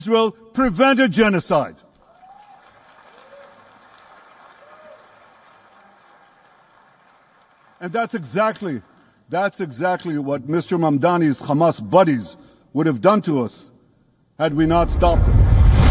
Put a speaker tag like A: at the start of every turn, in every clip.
A: Israel prevented genocide. And that's exactly what Mr. Mamdani's Hamas buddies would have done to us had we not stopped them.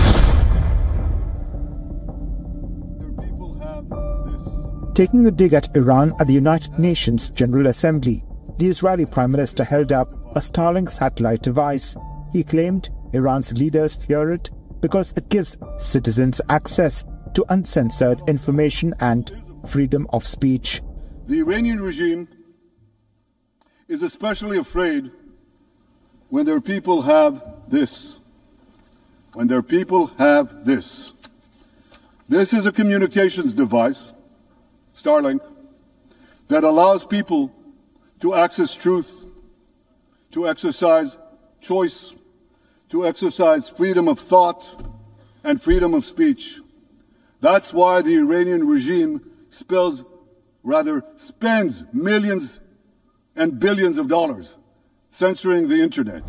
B: Taking a dig at Iran at the United Nations General Assembly, the Israeli Prime Minister held up a Starlink satellite device. He claimed Iran's leaders fear it because it gives citizens access to uncensored information and freedom of speech.
A: The Iranian regime is especially afraid when their people have this. When their people have this. This is a communications device, Starlink, that allows people to access truth, to exercise choice, to exercise freedom of thought and freedom of speech. That's why the Iranian regime spends millions and billions of dollars censoring the internet.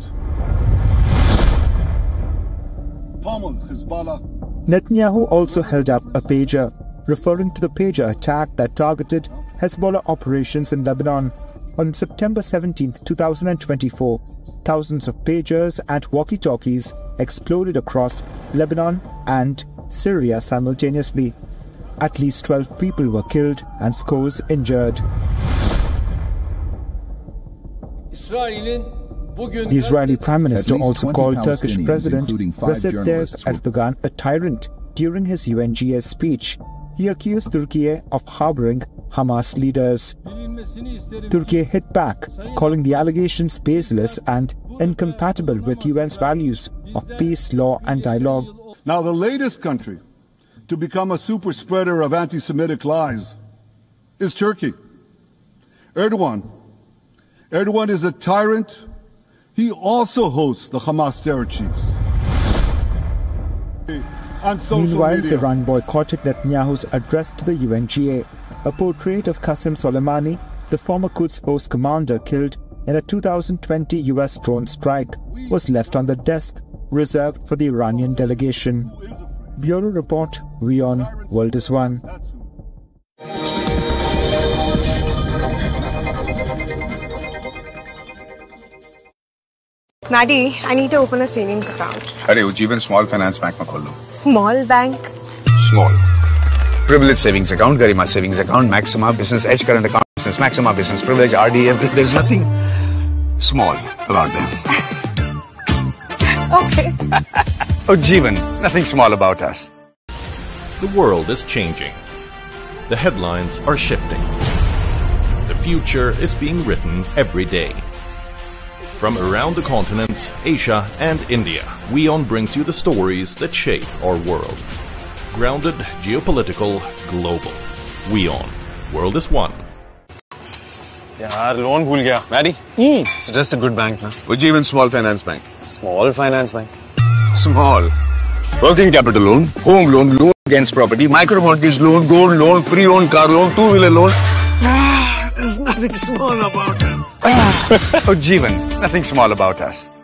B: Netanyahu also held up a pager, referring to the pager attack that targeted Hezbollah operations in Lebanon. On September 17, 2024, thousands of pagers and walkie-talkies exploded across Lebanon and Syria simultaneously. At least 12 people were killed and scores injured. The Israeli Prime Minister also called Turkish President Recep Tayyip Erdogan a tyrant during his UNGA speech. He accused Turkey of harboring Hamas leaders. Turkey hit back, calling the allegations baseless and incompatible with UN's values of peace, law and dialogue.
A: Now, the latest country to become a super spreader of anti-Semitic lies is Turkey. Erdogan is a tyrant. He also hosts the Hamas terror chiefs.
B: Meanwhile, Iran boycotted Netanyahu's address to the UNGA. A portrait of Qasem Soleimani, the former Quds Force commander killed in a 2020 US drone strike, was left on the desk reserved for the Iranian delegation. Bureau Report, WION, World is One.
C: Maddie, I need to open a savings account.
D: Arey, Ujjivan Small Finance Bank mein khol lo.
C: Small bank?
D: Small. Privilege savings account, Garima savings account, Maxima Business Edge current account, Business Maxima Business Privilege, RD, everything. There's nothing small about them.
C: Okay.
D: Ujjivan, nothing small about us.
E: The world is changing. The headlines are shifting. The future is being written every day. From around the continents, Asia and India, WION brings you the stories that shape our world. Grounded, geopolitical, global. WION. World is One.
F: यार loan भूल गया Maddie suggest a good bank ना
D: Ujjivan Small Finance Bank.
F: Small finance bank.
D: Small. Working capital loan, home loan, loan against property, micro mortgage loan, gold loan, pre-owned car loan, two-wheeler loan. There's nothing small about it. Ujjivan, nothing small about us.